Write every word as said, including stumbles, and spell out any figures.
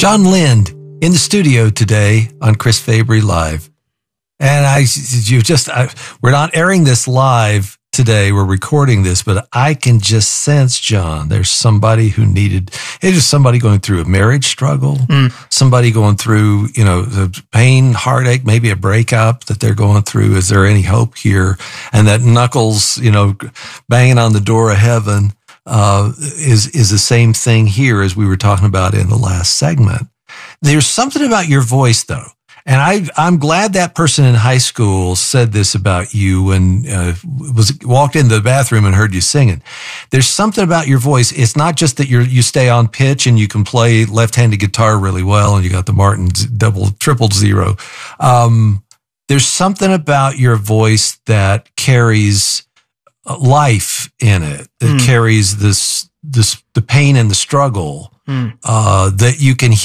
John Lind in the studio today on Chris Fabry Live. And I, you just, I, we're not airing this live today. We're recording this, but I can just sense, John, there's somebody who needed, it's just somebody going through a marriage struggle, mm. somebody going through, you know, the pain, heartache, maybe a breakup that they're going through. Is there any hope here? And that knuckles, you know, banging on the door of heaven, uh, is, is the same thing here as we were talking about in the last segment. There's something about your voice though. And I, I'm glad that person in high school said this about you when uh, was walked into the bathroom and heard you singing. There's something about your voice. It's not just that you you stay on pitch and you can play left-handed guitar really well and you got the Martin double, triple zero. Um, there's something about your voice that carries life in it, that mm. carries this this the pain and the struggle mm. uh, that you can hear.